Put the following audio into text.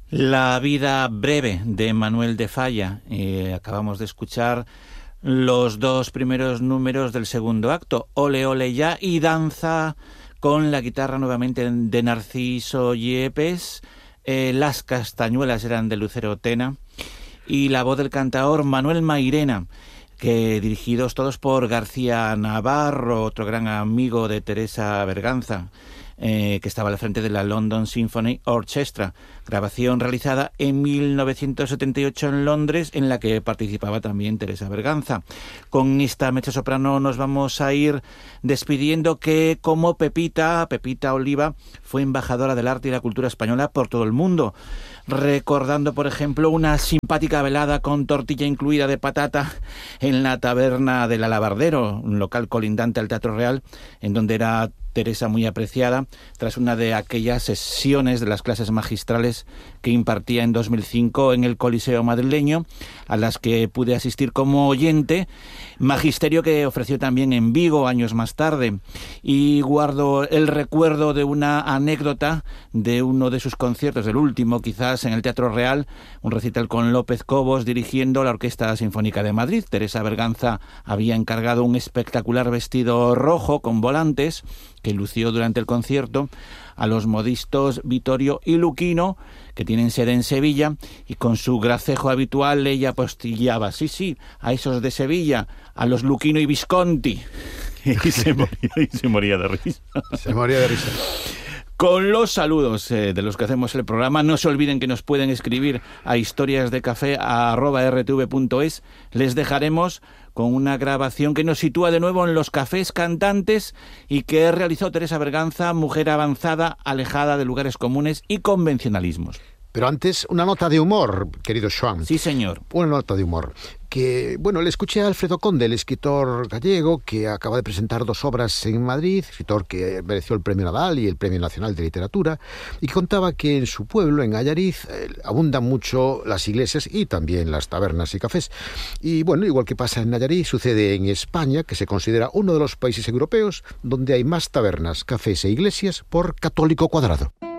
La vida breve de Manuel de Falla. Acabamos de escuchar los dos primeros números del segundo acto, Ole Ole Ya y Danza, con la guitarra nuevamente de Narciso Yepes. Las castañuelas eran de Lucero Tena y la voz del cantaor Manuel Mairena, que dirigidos todos por García Navarro, otro gran amigo de Teresa Berganza, que estaba al frente de la London Symphony Orchestra, grabación realizada en 1978 en Londres, en la que participaba también Teresa Berganza. Con esta mezzosoprano nos vamos a ir despidiendo, que como Pepita Oliva fue embajadora del arte y la cultura española por todo el mundo, recordando, por ejemplo, una simpática velada con tortilla incluida de patata en la taberna del Alabardero, un local colindante al Teatro Real, en donde era Teresa muy apreciada tras una de aquellas sesiones de las clases magistrales que impartía en 2005 en el Coliseo madrileño, a las que pude asistir como oyente, magisterio que ofreció también en Vigo años más tarde. Y guardo el recuerdo de una anécdota de uno de sus conciertos, el último quizás, en el Teatro Real, un recital con López Cobos dirigiendo la Orquesta Sinfónica de Madrid. Teresa Berganza había encargado un espectacular vestido rojo con volantes que lució durante el concierto a los modistos Vittorio y Luchino, que tienen sede en Sevilla, y con su gracejo habitual ella apostillaba, sí, a esos de Sevilla, a los Luchino y Visconti. Y se moría de risa. Se moría de risa. Con los saludos de los que hacemos el programa, no se olviden que nos pueden escribir a historiasdecafe@rtv.es. Les dejaremos con una grabación que nos sitúa de nuevo en los cafés cantantes y que realizó Teresa Berganza, mujer avanzada, alejada de lugares comunes y convencionalismos. Pero antes, una nota de humor, querido Joan. Sí, señor. Una nota de humor. Que, le escuché a Alfredo Conde, el escritor gallego, que acaba de presentar 2 obras en Madrid, escritor que mereció el Premio Nadal y el Premio Nacional de Literatura, y que contaba que en su pueblo, en Allariz, abundan mucho las iglesias y también las tabernas y cafés. Y igual que pasa en Allariz, sucede en España, que se considera uno de los países europeos donde hay más tabernas, cafés e iglesias por católico cuadrado.